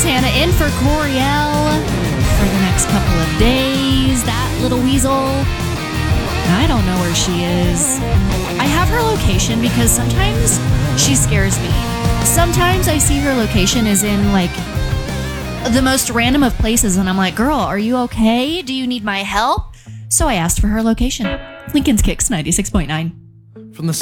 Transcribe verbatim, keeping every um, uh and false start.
Hannah in for Coriel for the next couple of days. That little weasel. I don't know where she is. I have her location because sometimes she scares me. Sometimes I see her location is in like the most random of places and I'm like, girl, are you okay? Do you need my help? So I asked for her location. Lincoln's Kicks ninety-six point nine.